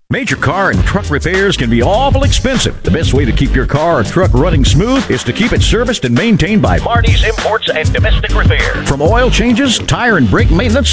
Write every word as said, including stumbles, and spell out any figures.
Major car and truck repairs can be awful expensive. The best way to keep your car or truck running smooth is to keep it serviced and maintained by Marty's Imports and Domestic Repair. From oil changes, tire and brake maintenance,